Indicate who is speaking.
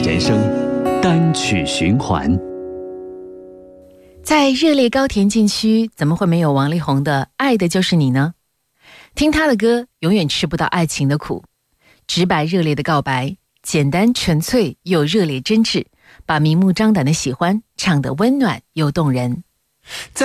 Speaker 1: 人生单曲循环。
Speaker 2: 在热烈高田禁区，怎么会没有王力宏的《爱的就是你》呢？听他的歌，永远吃不到爱情的苦。直白热烈的告白，简单纯粹又热烈真挚，把明目张胆的喜欢唱得温暖又动人。